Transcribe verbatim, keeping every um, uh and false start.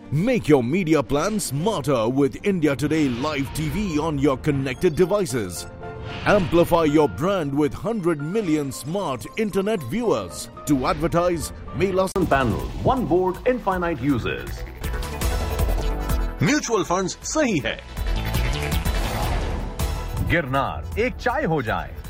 Make your media plan smarter with India Today Live T V on your connected devices. Amplify your brand with one hundred million smart internet viewers. To advertise, mail us. Panel, one board, infinite users. Mutual funds सही है। गिरनार एक चाय हो जाए।